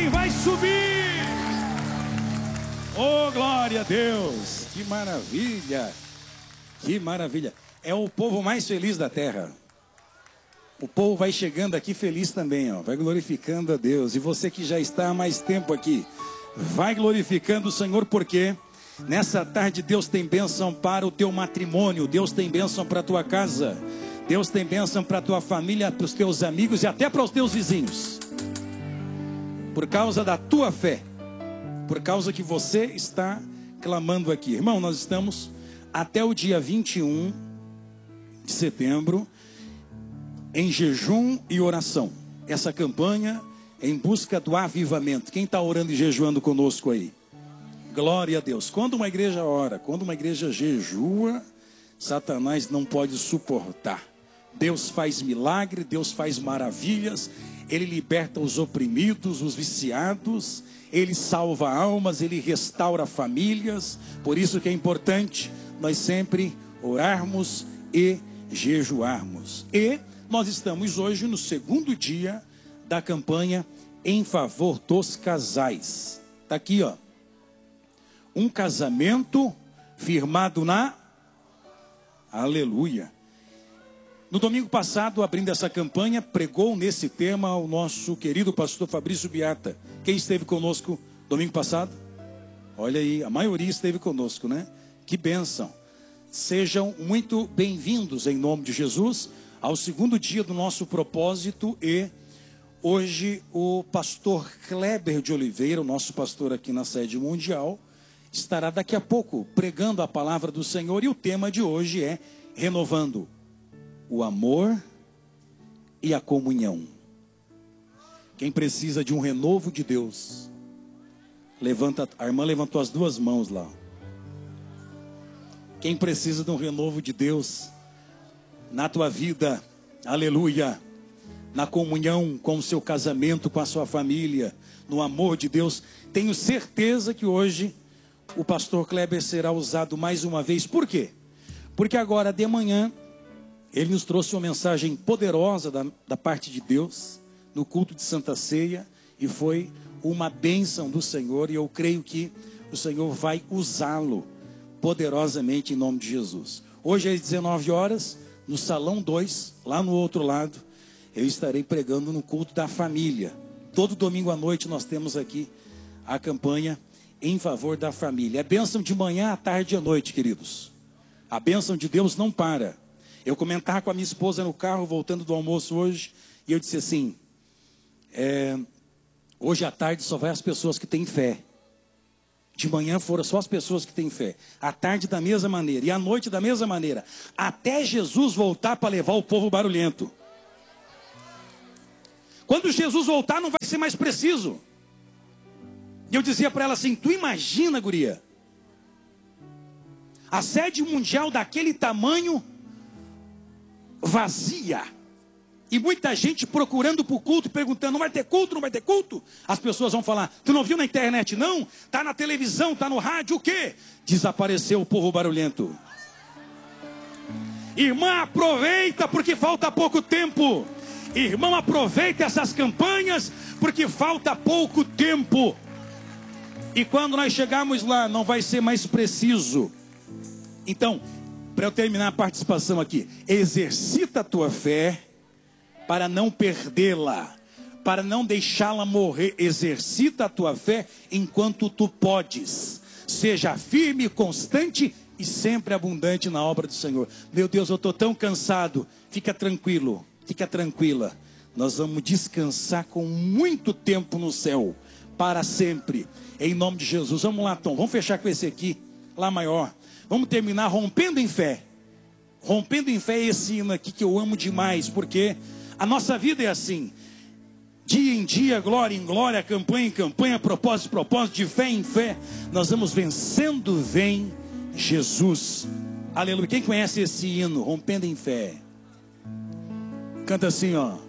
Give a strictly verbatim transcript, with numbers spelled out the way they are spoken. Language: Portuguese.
Quem vai subir? Oh, glória a Deus! Que maravilha! Que maravilha! É o povo mais feliz da terra. O povo vai chegando aqui feliz também, ó, vai glorificando a Deus. E você que já está há mais tempo aqui, vai glorificando o Senhor, porque nessa tarde Deus tem bênção para o teu matrimônio, Deus tem bênção para a tua casa, Deus tem bênção para a tua família, para os teus amigos e até para os teus vizinhos. Por causa da tua fé, por causa que você está clamando aqui. Irmão, nós estamos até o dia vinte e um de setembro em jejum e oração. Essa campanha é em busca do avivamento. Quem está orando e jejuando conosco aí? Glória a Deus. Quando uma igreja ora, quando uma igreja jejua, Satanás não pode suportar. Deus faz milagre, Deus faz maravilhas. Ele liberta os oprimidos, os viciados. Ele salva almas, ele restaura famílias. Por isso que é importante nós sempre orarmos e jejuarmos. E nós estamos hoje no segundo dia da campanha em favor dos casais. Está aqui, ó. Um casamento firmado na... Aleluia. No domingo passado, abrindo essa campanha, pregou nesse tema o nosso querido pastor Fabrício Biata. Quem esteve conosco domingo passado? Olha aí, a maioria esteve conosco, né? Que bênção. Sejam muito bem-vindos em nome de Jesus ao segundo dia do nosso propósito. E hoje o pastor Kleber de Oliveira, o nosso pastor aqui na sede mundial, estará daqui a pouco pregando a palavra do Senhor. E o tema de hoje é renovando o amor e a comunhão. Quem precisa de um renovo de Deus, levanta, a irmã levantou as duas mãos lá. Quem precisa de um renovo de Deus na tua vida, aleluia, na comunhão com o seu casamento, com a sua família, no amor de Deus, tenho certeza que hoje o pastor Kleber será usado mais uma vez. Por quê? Porque agora de manhã ele nos trouxe uma mensagem poderosa da, da parte de Deus no culto de Santa Ceia, e foi uma bênção do Senhor, e eu creio que o Senhor vai usá-lo poderosamente em nome de Jesus. Hoje às dezenove horas, no salão dois, lá no outro lado, eu estarei pregando no culto da família. Todo domingo à noite nós temos aqui a campanha em favor da família. É bênção de manhã, à tarde e à noite, queridos. A bênção de Deus não para. Eu comentava com a minha esposa no carro, voltando do almoço hoje, e eu disse assim, é, hoje à tarde só vai as pessoas que têm fé. De manhã foram só as pessoas que têm fé. À tarde da mesma maneira. E à noite da mesma maneira. Até Jesus voltar para levar o povo barulhento. Quando Jesus voltar não vai ser mais preciso. E eu dizia para ela assim, tu imagina, guria, a sede mundial daquele tamanho vazia. E muita gente procurando por culto, perguntando, não vai ter culto, não vai ter culto? As pessoas vão falar, tu não viu na internet não? Tá na televisão, tá no rádio, o quê? Desapareceu o povo barulhento. Irmã, aproveita porque falta pouco tempo. Irmão, aproveita essas campanhas porque falta pouco tempo. E quando nós chegarmos lá, não vai ser mais preciso. Então, para eu terminar a participação aqui, exercita a tua fé para não perdê-la, para não deixá-la morrer. Exercita a tua fé enquanto tu podes. Seja firme, constante e sempre abundante na obra do Senhor. Meu Deus, eu estou tão cansado. Fica tranquilo, fica tranquila. Nós vamos descansar com muito tempo no céu, para sempre, em nome de Jesus. Vamos lá, Tom, vamos fechar com esse aqui, Lá maior. Vamos terminar rompendo em fé. Rompendo em fé é esse hino aqui que eu amo demais, porque a nossa vida é assim, dia em dia, glória em glória, campanha em campanha, propósito em propósito, de fé em fé, nós vamos vencendo, vem Jesus. Aleluia. Quem conhece esse hino, rompendo em fé? Canta assim, ó.